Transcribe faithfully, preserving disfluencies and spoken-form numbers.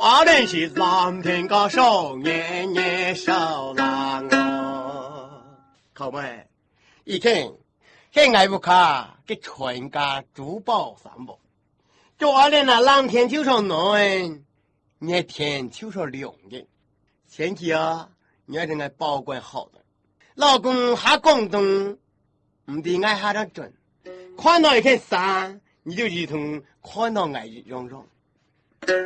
我认是蓝天高手，年年手郎哦。靠妹，一听，现在不卡，给全家珠宝三宝。就我连那蓝天就说暖，你天就说凉的。前期啊，你要是爱保管好的，老公还广东，唔得爱下张准，看到一片山，你就一通看到爱融融。